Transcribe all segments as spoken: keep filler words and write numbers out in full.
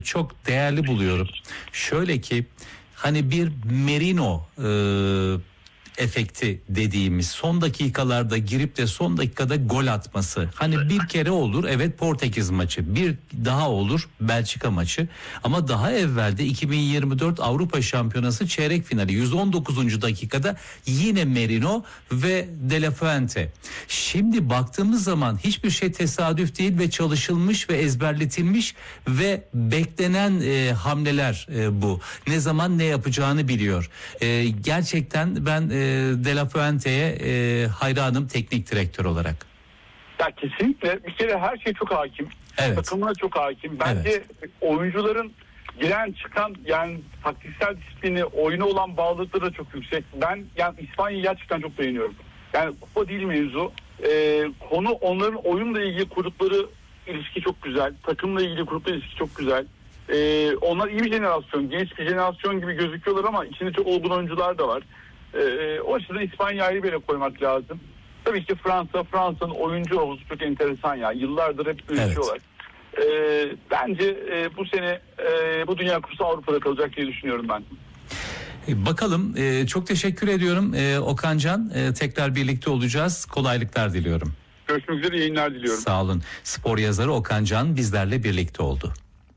çok değerli buluyorum. Şöyle ki hani bir Merino e, efekti dediğimiz son dakikalarda girip de son dakikada gol atması. Hani bir kere olur evet Portekiz maçı, bir daha olur Belçika maçı ama daha evvelde iki bin yirmi dört Avrupa Şampiyonası çeyrek finali yüz on dokuzuncu dakikada yine Merino ve De La Fuente. Şimdi baktığımız zaman hiçbir şey tesadüf değil ve çalışılmış ve ezberletilmiş ve beklenen e, hamleler e, bu. Ne zaman ne yapacağını biliyor. E, gerçekten ben e, De La Fuente'ye e, hayranım teknik direktör olarak. Ya kesinlikle bir kere her şey çok hakim. Evet. Takımına çok hakim. Bence Evet. oyuncuların giren çıkan yani taktiksel disiplini, oyuna olan bağlılıkları da çok yüksek. Ben yani İspanya'yı gerçekten çok beğeniyorum. Yani kupa değil mevzu. Ee, konu onların oyunla ilgili kurdukları ilişki çok güzel. Takımla ilgili kurdukları ilişki çok güzel. Ee, onlar iyi bir jenerasyon, genç bir jenerasyon gibi gözüküyorlar ama içinde çok olgun oyuncular da var. Ee, o açıdan İspanya'yı ayrı bir yere koymak lazım. Tabii ki Fransa, Fransa'nın oyuncu havuzu çok enteresan ya. Yıllardır hep üretiyorlar. Evet. Ee, bence e, bu sene e, bu Dünya Kupası Avrupa'da kalacak diye düşünüyorum ben. Bakalım, e, çok teşekkür ediyorum e, Okancan. E, tekrar birlikte olacağız. Kolaylıklar diliyorum. Görüşmek üzere, yayınlar diliyorum. Sağ olun. Spor yazarı Okancan bizlerle birlikte oldu.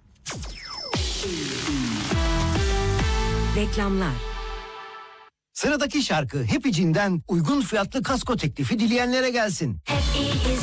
Reklamlar. Sıradaki şarkı Happy Jean'den uygun fiyatlı kasko teklifi dileyenlere gelsin. Happy is